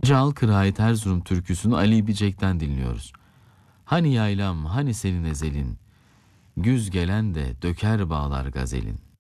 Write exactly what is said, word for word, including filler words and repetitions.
Cal Kırayet Erzurum türküsünü Ali Bicek'ten dinliyoruz. Hani yaylam, hani senin ezelin, güz gelen de döker bağlar gazelin.